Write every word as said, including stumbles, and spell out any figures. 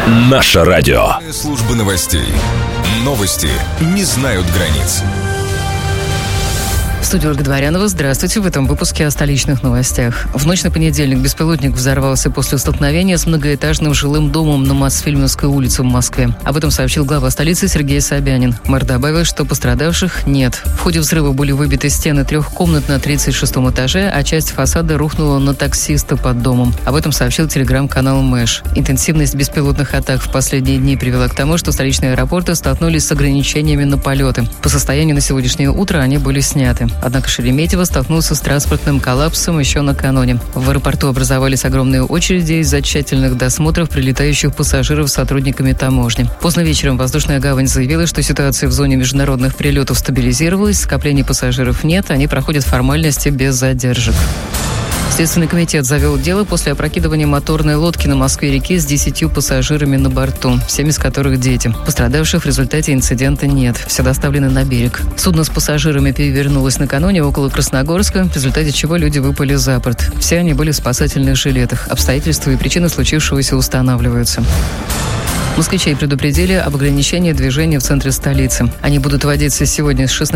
Наше радио. Служба новостей. Новости не знают границ. В студии Ольга Дворянова. Здравствуйте. В этом выпуске о столичных новостях. В ночь на понедельник беспилотник взорвался после столкновения с многоэтажным жилым домом на Мосфильмовской улице в Москве. Об этом сообщил глава столицы Сергей Собянин. Мэр добавил, что пострадавших нет. В ходе взрыва были выбиты стены трех комнат на тридцать шестом этаже, а часть фасада рухнула на таксиста под домом. Об этом сообщил телеграм-канал Мэш. Интенсивность беспилотных атак в последние дни привела к тому, что столичные аэропорты столкнулись с ограничениями на полеты. По состоянию на сегодняшнее утро они были сняты. Однако Шереметьево столкнулся с транспортным коллапсом еще накануне. В аэропорту образовались огромные очереди из-за тщательных досмотров прилетающих пассажиров сотрудниками таможни. Поздно вечером воздушная гавань заявила, что ситуация в зоне международных прилетов стабилизировалась, скоплений пассажиров нет, они проходят формальности без задержек. Следственный комитет завел дело после опрокидывания моторной лодки на Москве-реке с десятью пассажирами на борту, семь из которых дети. Пострадавших в результате инцидента нет. Все доставлены на берег. Судно с пассажирами перевернулось накануне около Красногорска, в результате чего люди выпали за борт. Все они были в спасательных жилетах. Обстоятельства и причины случившегося устанавливаются. Москвичей предупредили об ограничении движения в центре столицы. Они будут вводиться сегодня с шестнадцати